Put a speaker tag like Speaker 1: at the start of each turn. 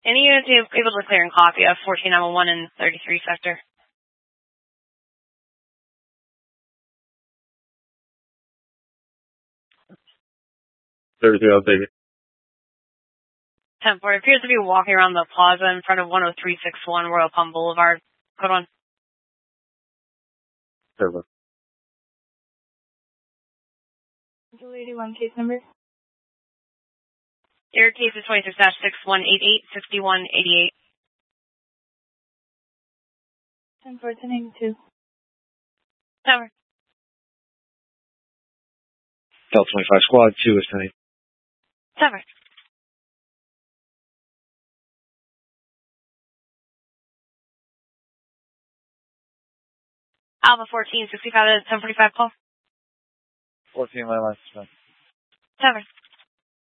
Speaker 1: Any units able to clear and copy of 14911 and 33 sector?
Speaker 2: 33, I'll take it.
Speaker 1: 10-4, appears to be walking around the plaza in front of 10361 Royal Palm Boulevard. Code 1.
Speaker 2: 10-4.
Speaker 3: 81 case number.
Speaker 1: Your case is 26-6188-6188.
Speaker 3: 10-4, 1082.
Speaker 1: 10-4.
Speaker 4: Delta 25 squad, 2 is 10.
Speaker 1: 10-4. Alpha 14, 65 at 1045 call.
Speaker 4: 14, my last.
Speaker 1: 10-4.